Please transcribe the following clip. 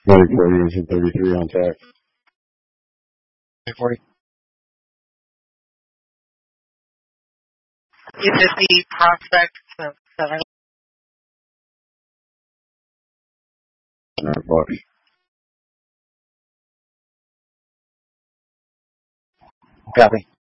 40 engine 33 on track. 40. Is it the Prospect 7? $100. Copy.